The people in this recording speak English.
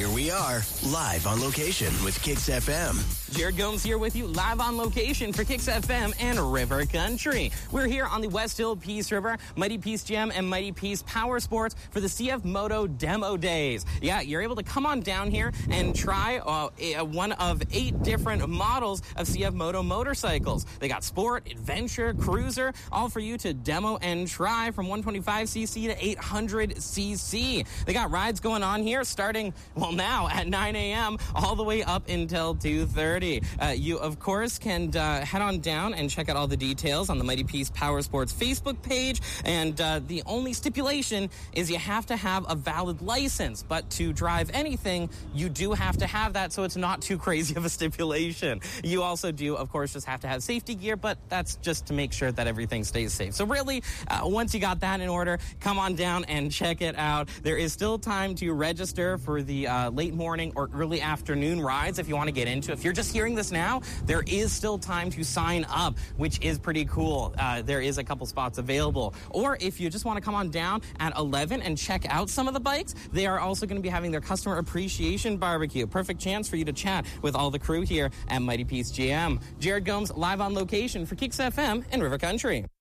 Here we are, live on location with Kicks FM. Jared Gomes here with you, live on location for Kicks FM and River Country. We're here on the West Hill Peace River, Mighty Peace Gym and Mighty Peace Power Sports for the CF Moto Demo Days. Yeah, you're able to come on down here and try one of 8 different models of CF Moto motorcycles. They got Sport, Adventure, Cruiser, all for you to demo and try from 125cc to 800cc. They got rides going on here starting, now at 9 a.m. all the way up until 2:30. You, of course, can head on down and check out all the details on the Mighty Peace Power Sports Facebook page. And the only stipulation is you have to have a valid license. But to drive anything, you do have to have that, so it's not too crazy of a stipulation. You also do, of course, just have to have safety gear, but that's just to make sure that everything stays safe. So really, once you got that in order, come on down and check it out. There is still time to register for the late morning or early afternoon rides if you want to get into. If you're just hearing this now, there is still time to sign up, which is pretty cool. There is a couple spots available. Or if you just want to come on down at 11 and check out some of the bikes, they are also going to be having their customer appreciation barbecue. Perfect chance for you to chat with all the crew here at Mighty Peace GM. Jared Gomes, live on location for Kicks FM and River Country.